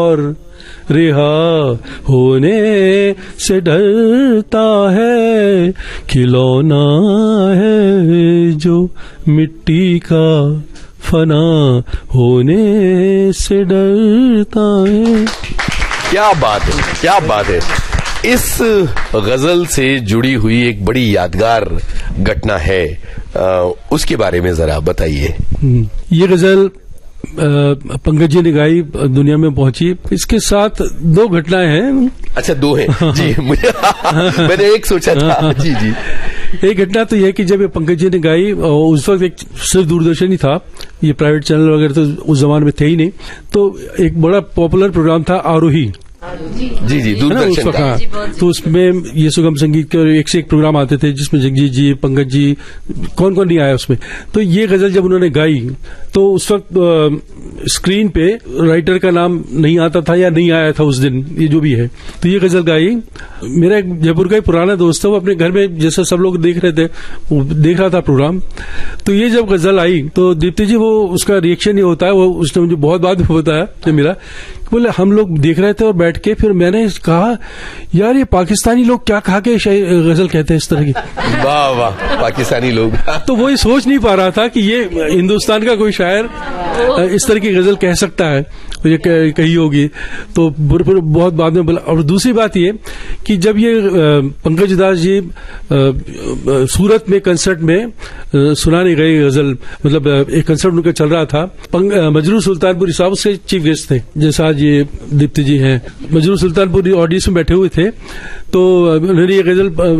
और रिहा होने से डरता है, खिलौना है जो मिट्टी का, फना होने से डरता है। क्या बात है, क्या बात है। इस गजल से जुड़ी हुई एक बड़ी यादगार घटना है, उसके बारे में जरा बताइए। ये गजल पंकज जी ने गाई, दुनिया में पहुंची। इसके साथ दो घटनाएं हैं। अच्छा, दो हैं जी। मुझे मैंने एक सोचा था। जी जी। एक घटना तो यह कि जब ये पंकज जी ने गाई, उस वक्त एक सिर्फ दूरदर्शन ही था, ये प्राइवेट चैनल वगैरह तो उस जमाने में थे ही नहीं। तो एक बड़ा पॉपुलर प्रोग्राम था आरोही। जी जी, दूरदर्शन का। तो उसमें ये सुगम संगीत के एक से एक प्रोग्राम आते थे, जिसमें जगजीत जी, पंकज जी, कौन कौन नहीं आया उसमें। तो ये गजल जब उन्होंने गाई तो उस वक्त स्क्रीन पे राइटर का नाम नहीं आता था या नहीं आया था उस दिन, ये जो भी है। तो ये गजल गाई। मेरा एक जयपुर का ही पुराना दोस्त था, वो अपने घर में जैसे सब लोग देख रहे थे, वो देख रहा था प्रोग्राम। तो ये जब गजल आई तो दीप्ति जी, वो उसका रिएक्शन ये होता है, वो उसने मुझे बहुत बाद में बताया जब मिला, बोले हम लोग देख रहे थे और बैठ के फिर मैंने कहा, यार ये पाकिस्तानी लोग क्या कहा के गजल कहते हैं इस तरह की। वाह वाह, पाकिस्तानी लोग। तो वो ये सोच नहीं पा रहा था कि ये हिंदुस्तान का कोई शायर इस तरह की गजल कह सकता है, ये कही होगी। तो फिर बहुत बाद में बोला। और दूसरी बात ये कि जब ये पंकज दास जी सूरत में कंसर्ट में सुनाने गए गजल, मतलब एक कंसर्ट उनका चल रहा था, मजरूर सुल्तानपुरी साहब उसके चीफ गेस्ट थे, जैसा आज ये दीप्ति जी हैं। मजरूर सुल्तानपुरी ऑडियंस में बैठे हुए थे, तो उन्होंने ये गजल